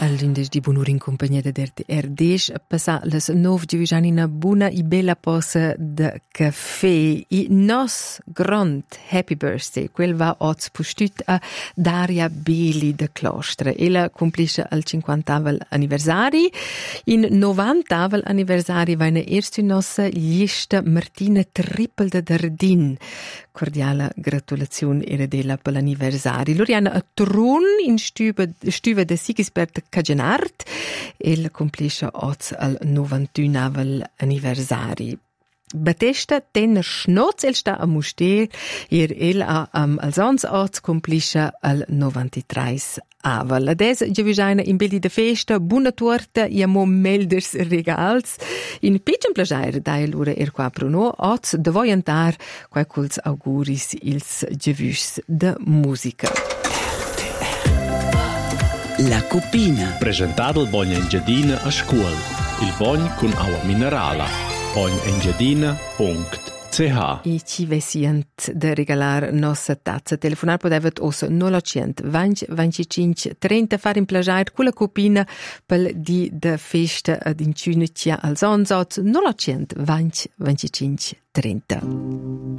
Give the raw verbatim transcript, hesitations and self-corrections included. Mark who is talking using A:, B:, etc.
A: All'indes di bunur in compagnia de R D S passa les nov giugiani una buona e bella posa de caffè. I nos grand happy birthday, quel va oz pustut a Daria Beli de Clostre. Ella complisce al cinquantavel anniversari. In novantavel anniversari va in erst nostra lista Martina Trippel de Dardin. Cordiale gratulazione era della per l'anniversari. Loriana a Trun in stuve, stuve de Sigisbert Cagenart e la complisce oz al novantunavel anniversari. Battesta tenner schnotz el sta a muster ir el a am als ons oz complisce al novantitreis avel. Ades giavisaina in belli de festa, buona torta e amo melders regals. In pitchen plagiair dai lura er qua pruno oz de voyantar quai culs auguris ils giavis de musica.
B: La Copina.
C: Presentato il Bogna Engiadina a scuola. Il Bogn con acqua minerale. bogn engiadina punto c h.
A: E ci vesient de regalar nostra tazza. Telefonar podevet os novecento venti venticinque trenta far in plagiair con la copina pel di de festa ad incunitia als onzots novecento venti venticinque trenta.